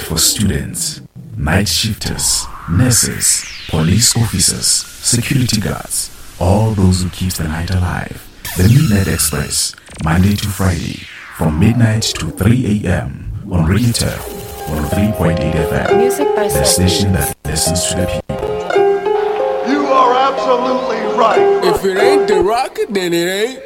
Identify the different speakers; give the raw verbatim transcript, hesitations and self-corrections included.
Speaker 1: for students, night shifters, nurses, police officers, security guards, all those who keep the night alive. The Midnight Express, Monday to Friday, from midnight to three a m on Radio Turf, one oh three point eight F M.
Speaker 2: Music by
Speaker 1: the station that listens to the people.
Speaker 3: You are absolutely right.
Speaker 4: If it ain't the rocket, then it ain't.